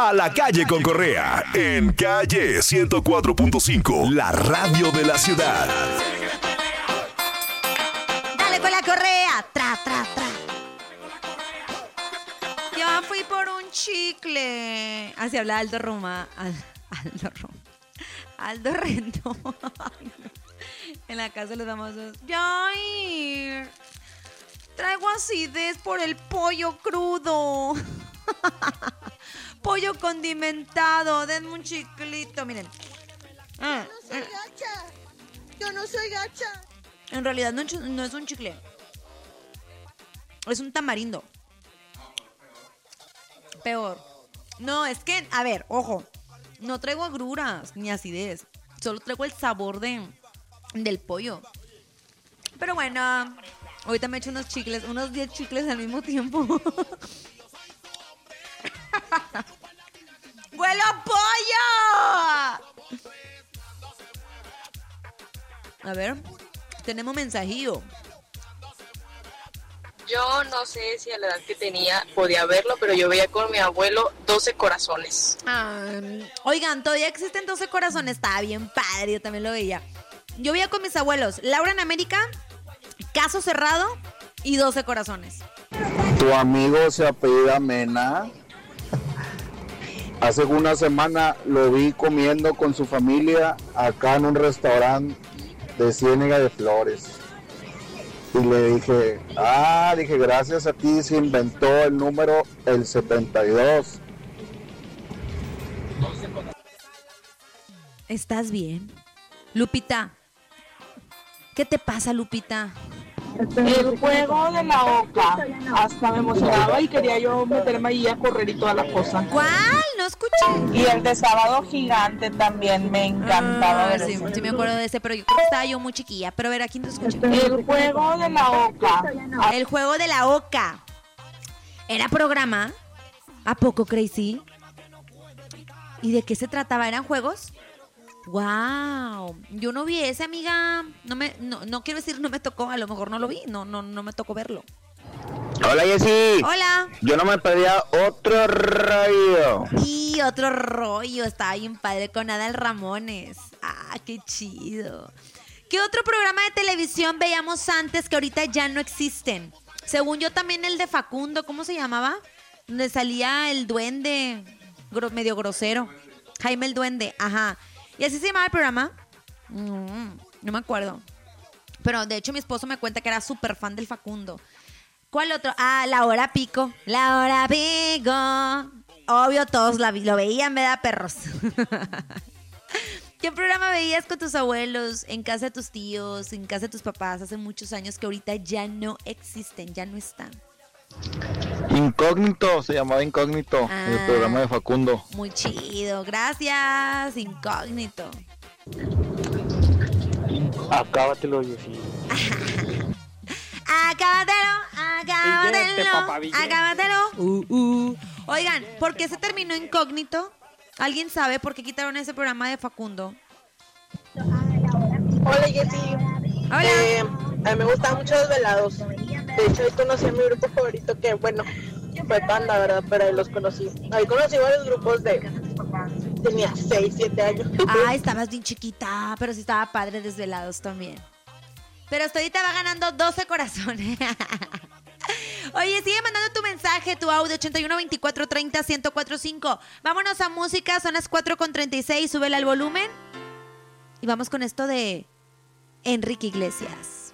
A la calle con Correa, en Calle 104.5, la radio de la ciudad. Dale con la Correa, tra, tra, tra. Yo fui por un chicle. Así habla Aldo Roma. Aldo Rendo. En la casa de los famosos. ¡Ay! Traigo acidez por el pollo crudo. Pollo condimentado. Denme un chiclito, miren. Yo no soy gacha. Yo no soy gacha. En realidad no es un chicle. Es un tamarindo. Peor. No, es que, a ver, ojo. No traigo agruras ni acidez. Solo traigo el sabor del pollo. Pero bueno, ahorita me he hecho unos chicles, unos 10 chicles al mismo tiempo. ¡Huelo a pollo! A ver, tenemos mensajillo. Yo no sé si a la edad que tenía podía verlo, pero yo veía con mi abuelo 12 corazones. Oigan, todavía existen 12 corazones. Estaba bien padre, yo también lo veía. Yo veía con mis abuelos Laura en América, Caso Cerrado y 12 corazones. Tu amigo se apellida Mena. Hace una semana lo vi comiendo con su familia acá en un restaurante de Ciénega de Flores. Y le dije, gracias a ti se inventó el número el 72. ¿Estás bien? Lupita. ¿Qué te pasa, Lupita? El juego de la oca. Hasta me emocionaba y quería yo meterme ahí a correr y toda la cosa. ¿Cuál? No escuché. Y el de Sábado Gigante también me encantaba ver sí, eso. sí me acuerdo de ese, pero yo creo que estaba yo muy chiquilla. Pero a ver, ¿a quién te escuché? El juego de la oca. El juego de la oca. ¿Era programa? ¿A poco, Crazy? ¿Y de qué se trataba? ¿Eran juegos? ¡Wow! Yo no vi ese, amiga. No quiero decir no me tocó, a lo mejor no lo vi. No me tocó verlo. Hola, Jessy. Hola. Yo no me perdía otro rollo. Y otro rollo. Estaba bien padre con Adal Ramones. ¡Ah, qué chido! ¿Qué otro programa de televisión veíamos antes que ahorita ya no existen? Según yo también el de Facundo, ¿cómo se llamaba? Donde salía el duende, medio grosero. Jaime el Duende, ajá. ¿Y así se llamaba el programa? No me acuerdo. Pero de hecho mi esposo me cuenta que era súper fan del Facundo. ¿Cuál otro? La Hora Pico. La Hora Pico. Obvio, todos lo veían, ¿verdad, perros? ¿Qué programa veías con tus abuelos, en casa de tus tíos, en casa de tus papás hace muchos años que ahorita ya no existen, ya no están? Incógnito, se llamaba Incógnito, el programa de Facundo. Muy chido, gracias, Incógnito. Acábatelo, Jessy. Acábatelo. Oigan, ¿por qué se terminó Incógnito? ¿Alguien sabe por qué quitaron ese programa de Facundo? Hola, Jessy. Hola. A mí me gustan mucho los velados. De hecho, ahí conocí a mi grupo favorito, que bueno, fue Panda, ¿verdad? Pero ahí los conocí. Ahí conocí varios grupos tenía 6, 7 años. Estabas bien chiquita, pero sí estaba padre Desvelados también. Pero hasta ahorita va ganando 12 corazones. Oye, sigue mandando tu mensaje, tu audio, 81 24 30 1045. Vámonos a música, son las 4:36, súbele al volumen. Y vamos con esto de Enrique Iglesias.